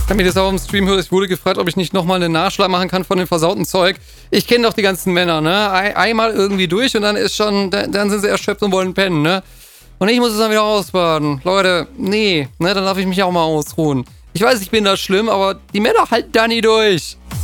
Damit ihr es auch im Stream hört, ich wurde gefragt, ob ich nicht nochmal einen Nachschlag machen kann von dem versauten Zeug. Ich kenne doch die ganzen Männer, ne? Einmal irgendwie durch und dann ist schon, dann sind sie erschöpft und wollen pennen, ne? Und ich muss es dann wieder ausbaden. Leute, nee, ne? Dann darf ich mich auch mal ausruhen. Ich weiß, ich bin da schlimm, aber die Männer halten da nie durch.